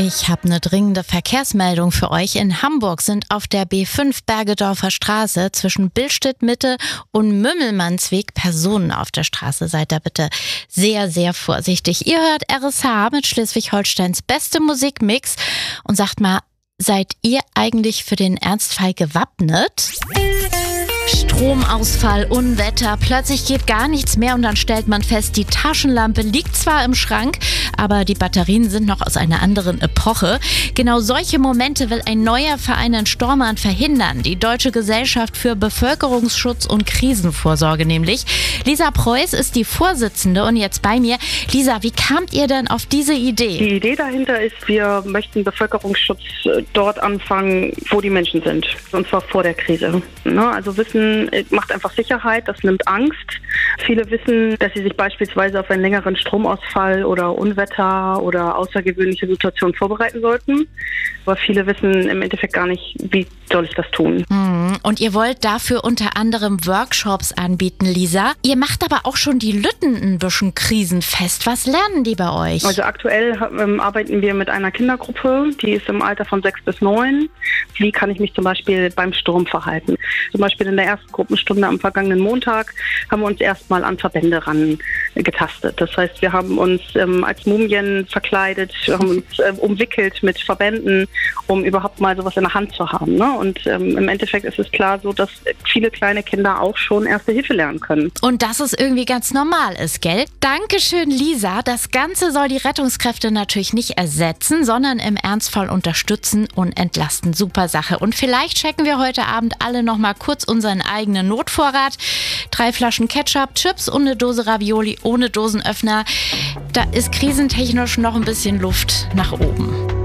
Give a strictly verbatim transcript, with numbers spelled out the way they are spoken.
Ich habe eine dringende Verkehrsmeldung für euch. In Hamburg sind auf der B fünf Bergedorfer Straße zwischen Billstedt-Mitte und Mümmelmannsweg Personen auf der Straße. Seid da bitte sehr, sehr vorsichtig. Ihr hört R S H mit Schleswig-Holsteins beste Musikmix. Und sagt mal, seid ihr eigentlich für den Ernstfall gewappnet? Stromausfall, Unwetter, plötzlich geht gar nichts mehr und dann stellt man fest, die Taschenlampe liegt zwar im Schrank, aber die Batterien sind noch aus einer anderen Epoche. Genau solche Momente will ein neuer Verein in Stormarn verhindern. Die Deutsche Gesellschaft für Bevölkerungsschutz und Krisenvorsorge nämlich. Lisa Preuß ist die Vorsitzende und jetzt bei mir. Lisa, wie kamt ihr denn auf diese Idee? Die Idee dahinter ist, wir möchten Bevölkerungsschutz dort anfangen, wo die Menschen sind. Und zwar vor der Krise. Also Wissen macht einfach Sicherheit, das nimmt Angst. Viele wissen, dass sie sich beispielsweise auf einen längeren Stromausfall oder Unwetter oder außergewöhnliche Situationen vorbereiten sollten. Aber viele wissen im Endeffekt gar nicht, wie soll ich das tun. Und ihr wollt dafür unter anderem Workshops anbieten, Lisa. Ihr macht aber auch schon die Lütten ein bisschen krisenfest. Was lernen die bei euch? Also aktuell ähm, arbeiten wir mit einer Kindergruppe, die ist im Alter von sechs bis neun. Wie kann ich mich zum Beispiel beim Sturm verhalten? Zum Beispiel in der ersten Gruppenstunde am vergangenen Montag haben wir uns erstmal an Verbände ran getastet. Das heißt, wir haben uns ähm, als Mumien verkleidet, wir haben uns äh, umwickelt mit Verbänden, um überhaupt mal sowas in der Hand zu haben. Ne? Und ähm, im Endeffekt ist es klar so, dass viele kleine Kinder auch schon Erste Hilfe lernen können. Und dass es irgendwie ganz normal ist, gell? Dankeschön, Lisa. Das Ganze soll die Rettungskräfte natürlich nicht ersetzen, sondern im Ernstfall unterstützen und entlasten. Super Sache. Und vielleicht checken wir heute Abend alle noch mal kurz unseren eigenen Notvorrat. Drei Flaschen Ketchup, Chips und eine Dose Ravioli ohne Dosenöffner. Da ist krisentechnisch noch ein bisschen Luft nach oben.